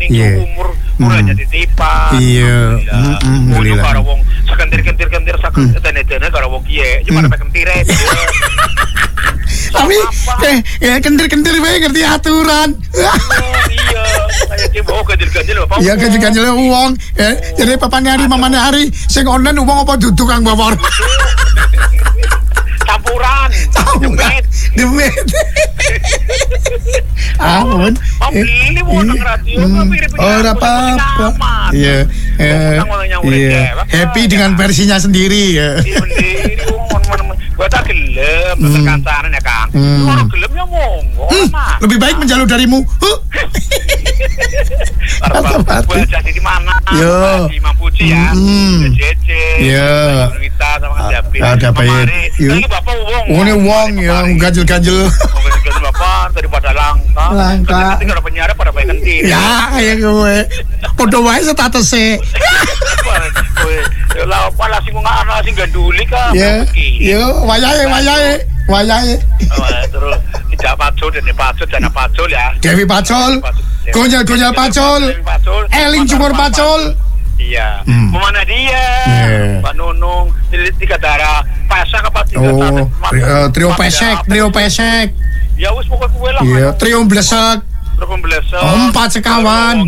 umur uranya ditipan. Iya. Alhamdulillah. Karo wong sekentir-kentir sakit dene karo wong kiye, cuma nek kentire. Tapi kentir-kentir wae ngerti aturan. Iya, kayak cebok ganjil-ganjil lho, Pak. Iya, ganjil-ganjil wong. Jadi papane hari mamane hari sing online wong apa duduk kang bawor. Campuran. Demit. Ampun. Ini mau nang radio mirip. Ora apa-apa. Iya. Happy dengan versinya sendiri ya. Sendiri gua tak gelem kancane ya Kang. Ora gelem ya monggo. Lebih baik menjalur darimu. Buat jadi di mana? Di Mampuji ya. Jece. Iya. Kita sama David. Ada baik. Ini Bapak wong. Ini wong ya ganjil-ganjil. Ganjil Bapak daripada langka. Nanti kalau penyiar pada baik kentir. Ya, kayak gue. Podo wae statusnya. Lah apa sing ngono sing ganduli ka. Yo, wayahe. Terus tidak pacul dan pacul dan pacul ya. Dewi Pacul. Gonyal Pacul. Eling Jumur Pacul. Iya. Mana dia? Mbak Nunung, tiga darah pesek apa tiga darah? Trio pesek. Ya wis pokok kue lah. Iya, trio blesek. Empat sekawan.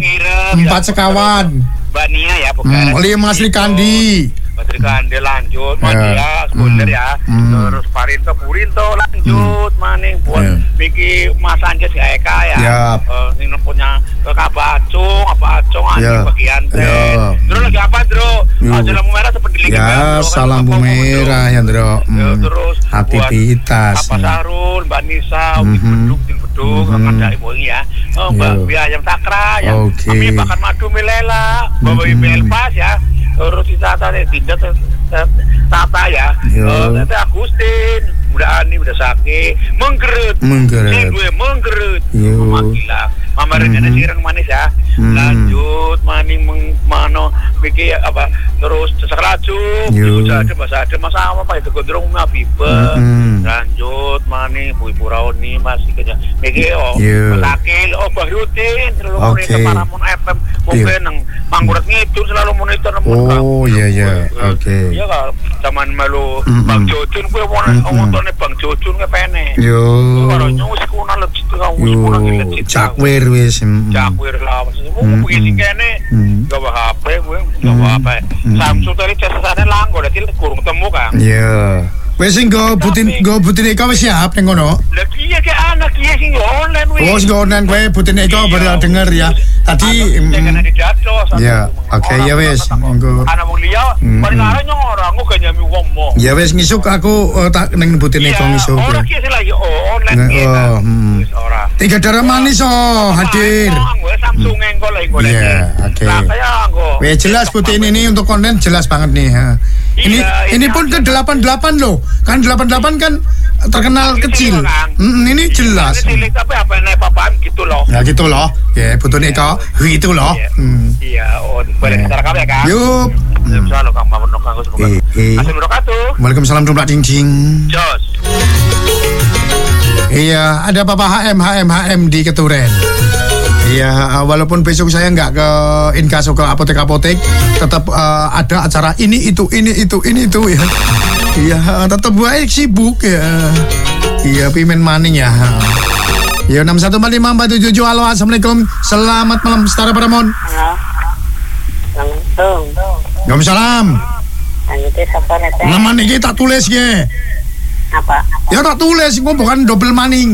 Mbak Nia ya, bukan. Lima Sri Kandi. Menteri Kandi lanjut, Madia, sekunder ya. Terus Parinto Purinto lanjut, maning buat Miki Mas Anjes ya Eka ya. Ini punya Kabacung, anjing bagian teh. Terus lagi apa, Dro? Aja lampu merah seperti lagi. Ya, salam lampu merah ya, Dro. Terus aktivitas. Apa Sarul, Mbak Nisa, Beduk, akan dari Boeing ya. Mbak Biayam Takra ya. Kami bakar madu Milela, Bawa IPL Pas ya. Terus kita Tata ya. Tata Agustin, udah Ani, udah Sake, menggerut. Gue menggerut. Makilah. Mama rencana sirang manis ya. Lanjut maning mano mikir apa terus sekeracung. Ada masa apa itu gondrong ngabiba. Lanjut maning Ibu Rauni masih kerja. Mikir sakil Bahrutin terus monitor Paramount FM mungkin nang Mangkurat ngidul selalu monitor. Oh iya. Oke. Iya kalau zaman melu Bang Jojun gue nontonnya Bang Jojun ke pene. Kalau nyus kuna legit kuna legit. Cakwir wis. Cakwir lah mau begini kene. Gawa HP gue, gawa HP. Samsung tadi casane langgo dadi kurung temu kan. Iya. Wes sing go butin eka wis siap ning ngono. Lah iya ke anak iya sing online wis. Oh sing online kowe butin eka baru denger ya. Tadi ya, oke ya wes. Monggo. Ana wong liya, paling arep ora engko gak nyami wong mo. Ya wes ngisuk aku tak ning butin eka ngisuk. Ora ki sing lagi online kita. Wis ora. Tiga darah manis hadir. Samsung engko lagi golek. Iya, oke. Saya engko. Wes jelas butin ini untuk konten jelas banget nih. Ini pun ke 88 loh. Kan 88 kan terkenal kecil. Ini jelas. Cilik tapi apa nek papaan gitu loh. Ya gitu loh. Ya butuh eka gitu loh. Iya, boleh kita rekam ya Kang. Yuk. Selalu Kang Mamun Kang semoga. Assalamualaikum. Waalaikumsalam jumlah ding. Jos. Iya, ada Bapak HM di Keturen. Iya, walaupun besok saya nggak ke inkaso ke apotek, tetap ada acara ini itu ya. Iya, tetap baik sibuk ya. Iya, pimen maning ya. Ya 614547. Halo, assalamualaikum. Selamat malam, Setara Paramount. Halo. Waalaikumsalam. Nama niki tak tulis ya. Apa? Ya tak tulis, gua bukan double maning.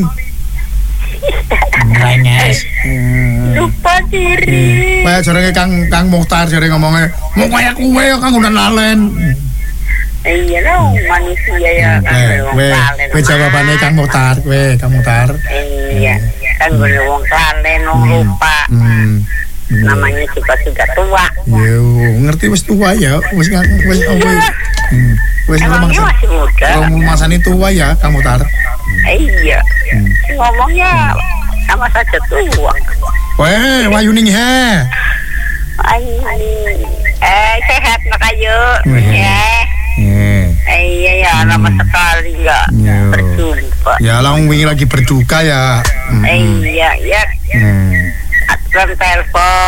Nangis. Lupa diri. Kayak jarene Kang Mukhtar jare ngomongnya, mau kayak kowe Kang udah lalen. Iya lah, manusia ya. Kowe jawabane Kang Mukhtar, Kang Mukhtar. Iya, kan gue wong lalen, wong lupa. Namanya juga sudah tua. Yo, ngerti wis tua ya, wis emangnya masih muda. Kalau masane tua ya, Kang Mukhtar. Iya. Ngomongnya sama saja tua. Weh, wayuning he. Sehat nak ayo. Iya ya, lama sekali enggak berjumpa. Ya, lang wingi lagi berduka ya. Iya, ya. Aturan telepon.